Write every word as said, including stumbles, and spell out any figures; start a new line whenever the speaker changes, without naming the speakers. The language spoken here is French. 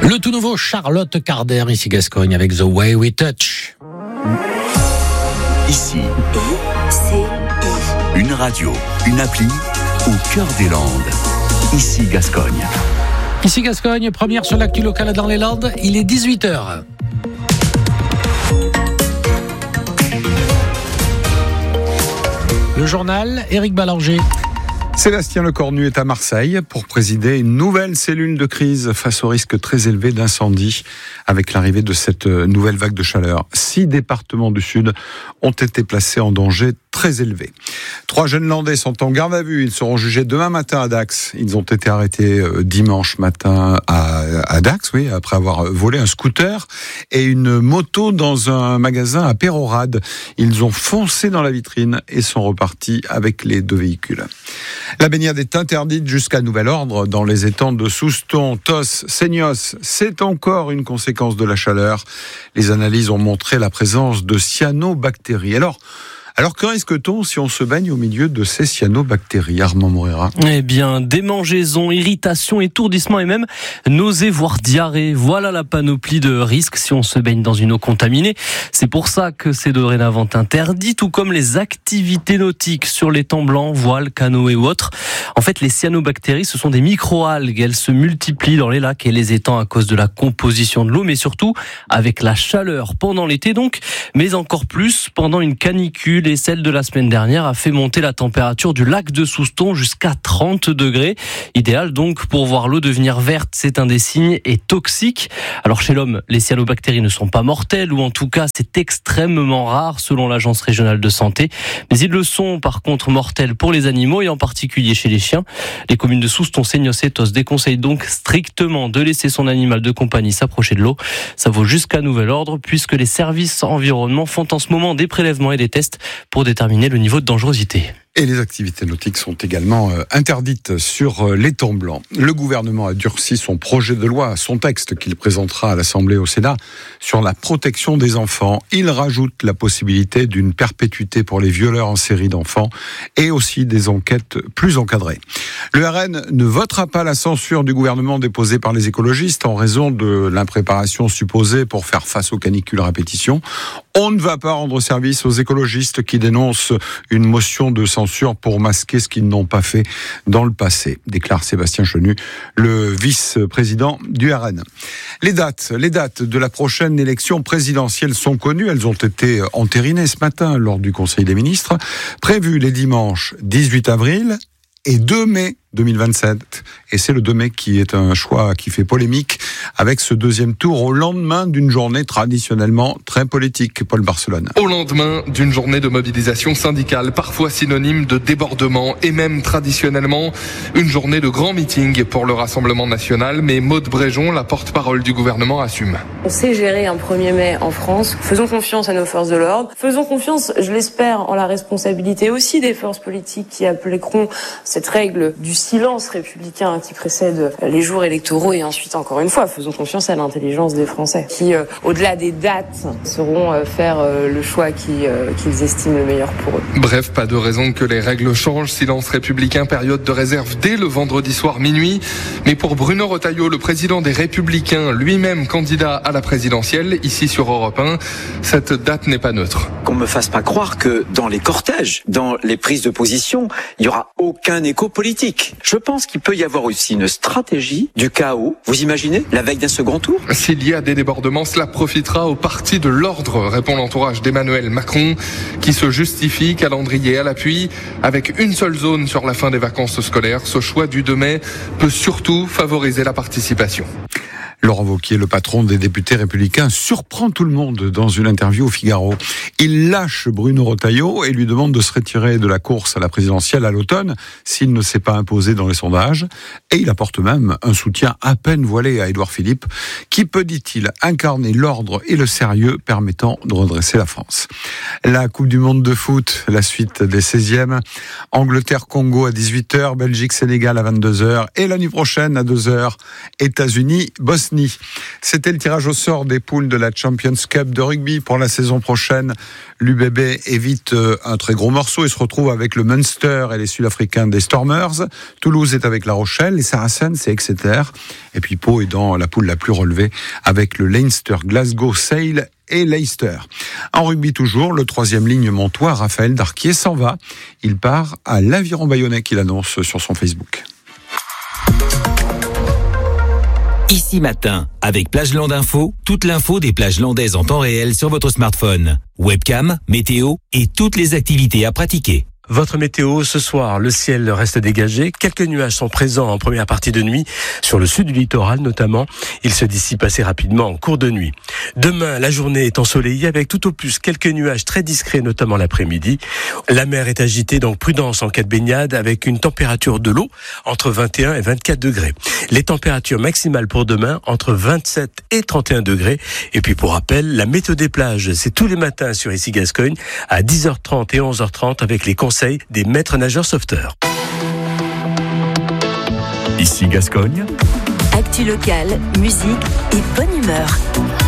Le tout nouveau Charlotte Carder, ici Gascogne, avec The Way We Touch.
Ici,
I C I.
une radio, une appli au cœur des Landes. Ici Gascogne.
Ici Gascogne, première sur l'actu locale dans les Landes, il est dix-huit heures. Le journal, Éric Ballanger.
Sébastien Lecornu est à Marseille pour présider une nouvelle cellule de crise face au risque très élevé d'incendie avec l'arrivée de cette nouvelle vague de chaleur. Six départements du Sud ont été placés en danger très élevé. Trois jeunes Landais sont en garde à vue. Ils seront jugés demain matin à Dax. Ils ont été arrêtés dimanche matin à, à Dax, oui, après avoir volé un scooter et une moto dans un magasin à Pérorade. Ils ont foncé dans la vitrine et sont repartis avec les deux véhicules. La baignade est interdite jusqu'à nouvel ordre dans les étangs de Souston, Tos, Seignos. C'est encore une conséquence de la chaleur. Les analyses ont montré la présence de cyanobactéries. Alors, Alors que risque-t-on si on se baigne au milieu de ces cyanobactéries, Armand Moreira?
Eh bien, démangeaisons, irritations, étourdissements et même nausées, voire diarrhée. Voilà la panoplie de risques si on se baigne dans une eau contaminée. C'est pour ça que c'est dorénavant interdit, tout comme les activités nautiques sur les temps blancs, voiles, canoës ou autres. En fait, les cyanobactéries, ce sont des micro-algues. Elles se multiplient dans les lacs et les étangs à cause de la composition de l'eau, mais surtout avec la chaleur pendant l'été donc, mais encore plus pendant une canicule. Et celle de la semaine dernière a fait monter la température du lac de Souston jusqu'à trente degrés. Idéal donc pour voir l'eau devenir verte, c'est un des signes, et toxique. Alors chez l'homme, les cyanobactéries ne sont pas mortelles, ou en tout cas c'est extrêmement rare selon l'Agence régionale de santé. Mais ils le sont par contre mortels pour les animaux et en particulier chez les chiens. Les communes de Souston, Seignos et Tos déconseillent donc strictement de laisser son animal de compagnie s'approcher de l'eau. Ça vaut jusqu'à nouvel ordre puisque les services environnement font en ce moment des prélèvements et des tests pour déterminer le niveau de dangerosité.
Et les activités nautiques sont également euh, interdites sur euh, les temps blancs. Le gouvernement a durci son projet de loi, son texte qu'il présentera à l'Assemblée au Sénat sur la protection des enfants. Il rajoute la possibilité d'une perpétuité pour les violeurs en série d'enfants et aussi des enquêtes plus encadrées. Le R N ne votera pas la censure du gouvernement déposée par les écologistes en raison de l'impréparation supposée pour faire face aux canicules à répétition. On ne va pas rendre service aux écologistes qui dénoncent une motion de censure pour masquer ce qu'ils n'ont pas fait dans le passé, déclare Sébastien Chenu, le vice-président du R N. Les dates, les dates de la prochaine élection présidentielle sont connues. Elles ont été entérinées ce matin lors du Conseil des ministres. Prévues les dimanches dix-huit avril et deux mai deux mille vingt-sept. Et c'est le deux mai qui est un choix qui fait polémique avec ce deuxième tour au lendemain d'une journée traditionnellement très politique. Paul Barcelone.
Au lendemain d'une journée de mobilisation syndicale, parfois synonyme de débordement et même traditionnellement une journée de grand meeting pour le Rassemblement national. Mais Maud Bréjon, la porte-parole du gouvernement, assume.
On sait gérer un premier mai en France. Faisons confiance à nos forces de l'ordre. Faisons confiance, je l'espère, en la responsabilité aussi des forces politiques qui appliqueront cette règle du silence républicain qui précède les jours électoraux, et ensuite, encore une fois, faisons confiance à l'intelligence des Français qui, euh, au-delà des dates, sauront euh, faire euh, le choix qui, euh, qu'ils estiment le meilleur pour eux.
Bref, pas de raison que les règles changent. Silence républicain, période de réserve dès le vendredi soir minuit. Mais pour Bruno Retailleau, le président des Républicains, lui-même candidat à la présidentielle, ici sur Europe un, cette date n'est pas neutre.
Qu'on me fasse pas croire que dans les cortèges, dans les prises de position, il y aura aucun écho politique. Je pense qu'il peut y avoir aussi une stratégie du chaos. Vous imaginez, la veille d'un second tour?
S'il y a des débordements, cela profitera au parti de l'ordre, répond l'entourage d'Emmanuel Macron, qui se justifie, calendrier à l'appui, avec une seule zone sur la fin des vacances scolaires. Ce choix du deux mai peut surtout favoriser la participation.
Laurent Wauquiez, le patron des députés républicains, surprend tout le monde dans une interview au Figaro. Il lâche Bruno Retailleau et lui demande de se retirer de la course à la présidentielle à l'automne s'il ne s'est pas imposé dans les sondages. Et il apporte même un soutien à peine voilé à Édouard Philippe, qui peut, dit-il, incarner l'ordre et le sérieux permettant de redresser la France. La Coupe du Monde de foot, la suite des seizièmes. Angleterre-Congo à dix-huit heures, Belgique-Sénégal à vingt-deux heures et la nuit prochaine à deux heures, États-Unis-Bosnie. Bosnie. C'était le tirage au sort des poules de la Champions Cup de rugby pour la saison prochaine. L'U B B évite un très gros morceau et se retrouve avec le Munster et les Sud-Africains des Stormers. Toulouse est avec La Rochelle, les Saracens c'est Exeter. Et puis Pau est dans la poule la plus relevée avec le Leinster, Glasgow, Sale et Leicester. En rugby toujours, le troisième ligne montois, Raphaël Darquier, s'en va. Il part à l'Aviron Bayonnais qu'il annonce sur son Facebook.
Ici Matin, avec Plageland Info, toute l'info des plages landaises en temps réel sur votre smartphone. Webcam, météo et toutes les activités à pratiquer.
Votre météo ce soir, le ciel reste dégagé. Quelques nuages sont présents en première partie de nuit, sur le sud du littoral notamment. Ils se dissipent assez rapidement en cours de nuit. Demain, la journée est ensoleillée avec tout au plus quelques nuages très discrets, notamment l'après-midi. La mer est agitée, donc prudence en cas de baignade, avec une température de l'eau entre vingt et un et vingt-quatre degrés. Les températures maximales pour demain, entre vingt-sept et trente et un degrés. Et puis pour rappel, la météo des plages, c'est tous les matins sur Ici Gascogne, à dix heures trente et onze heures trente avec les conseils des maîtres nageurs sauveteurs.
Ici Gascogne.
Actu locale, musique et bonne humeur.